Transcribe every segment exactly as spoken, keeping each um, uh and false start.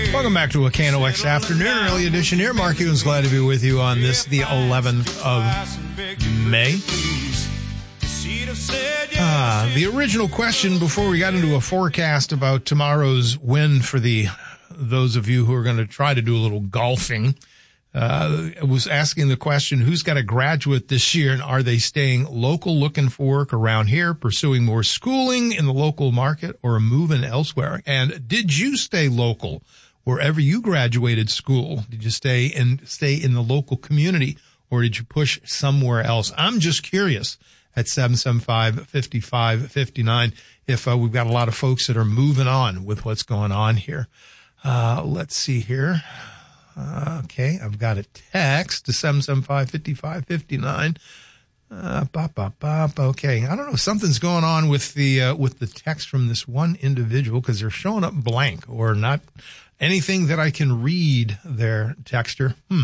Welcome back to a K N O X Afternoon, early edition here. Mark Ewens, glad to be with you on this, the eleventh of May. Ah, the original question before we got into a forecast about tomorrow's win for the those of you who are going to try to do a little golfing, uh, was asking the question, who's got a graduate this year, and are they staying local, looking for work around here, pursuing more schooling in the local market, or moving elsewhere? And did you stay local wherever you graduated school? Did you stay in, stay in the local community, or did you push somewhere else? I'm just curious at seven seven five, five five five nine if uh, we've got a lot of folks that are moving on with what's going on here. Uh, let's see here. Uh, okay, I've got a text to seven seven five, five five five nine. Uh, bop, bop, bop. Okay, I don't know. Something's going on with the uh, with the text from this one individual because they're showing up blank or not anything that I can read their texter. Hmm.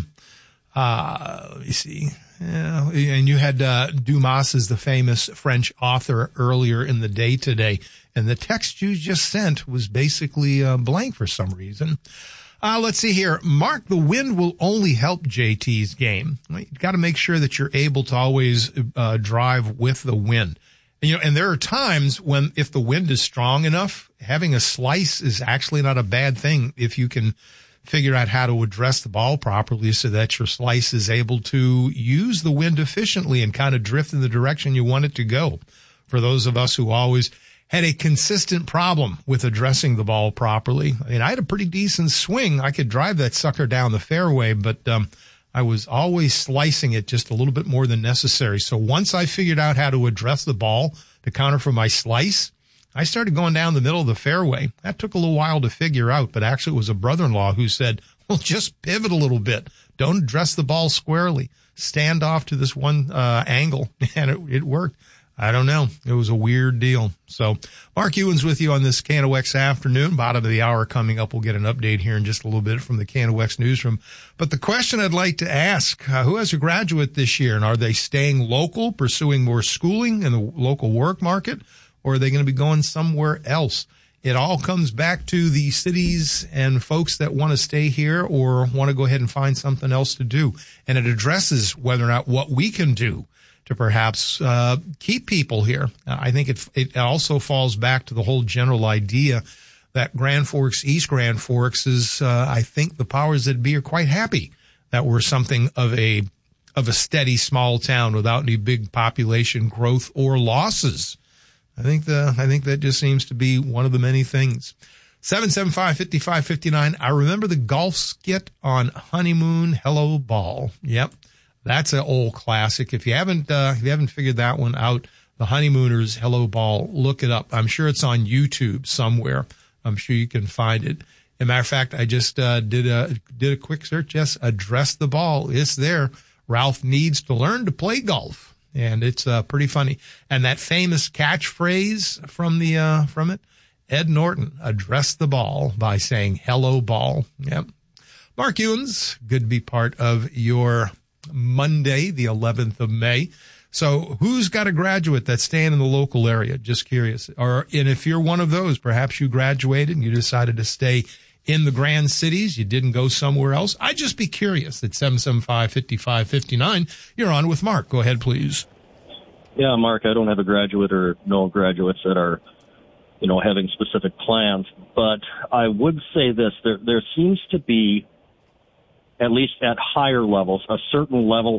Uh, let me see. Yeah, and you had uh, Dumas as the famous French author earlier in the day today, and the text you just sent was basically uh, blank for some reason. Uh, let's see here. Mark, the wind will only help J T's game. You've got to make sure that you're able to always uh, drive with the wind. And, you know, and there are times when if the wind is strong enough, having a slice is actually not a bad thing if you can figure out how to address the ball properly so that your slice is able to use the wind efficiently and kind of drift in the direction you want it to go. For those of us who always had a consistent problem with addressing the ball properly. I mean, I had a pretty decent swing. I could drive that sucker down the fairway, but um, I was always slicing it just a little bit more than necessary. So once I figured out how to address the ball to counter for my slice, I started going down the middle of the fairway. That took a little while to figure out, but actually it was a brother-in-law who said, well, just pivot a little bit. Don't address the ball squarely. Stand off to this one uh, angle, and it, it worked. I don't know. It was a weird deal. So Mark Ewens with you on this K N O X Afternoon. Bottom of the hour coming up. We'll get an update here in just a little bit from the K N O X newsroom. But the question I'd like to ask, uh, who has a graduate this year, and are they staying local, pursuing more schooling in the local work market, or are they going to be going somewhere else? It all comes back to the cities and folks that want to stay here or want to go ahead and find something else to do. And it addresses whether or not what we can do to perhaps uh keep people here. Uh, I think it it also falls back to the whole general idea that Grand Forks, East Grand Forks is, uh, I think the powers that be are quite happy that we're something of a of a steady small town without any big population growth or losses. I think the I think that just seems to be one of the many things. seven seven five, five five five nine. I remember the golf skit on Honeymoon Hello Ball. Yep. That's an old classic. If you haven't, uh, if you haven't figured that one out, the Honeymooners Hello Ball, look it up. I'm sure it's on YouTube somewhere. I'm sure you can find it. As a matter of fact, I just, uh, did a, did a quick search. Yes, address the ball. It's there. Ralph needs to learn to play golf. And it's, uh, pretty funny. And that famous catchphrase from the, uh, from it, Ed Norton, address the ball by saying hello ball. Yep. Mark Ewens, good to be part of your Monday, the eleventh of May. So who's got a graduate that's staying in the local area? Just curious. Or, and if you're one of those, perhaps you graduated and you decided to stay in the grand cities. You didn't go somewhere else. I'd just be curious. At seven seven five, five five five nine, you're on with Mark. Go ahead, please. Yeah, Mark, I don't have a graduate or no graduates that are, you know, having specific plans. But I would say this. There, there seems to be, at least at higher levels, a certain level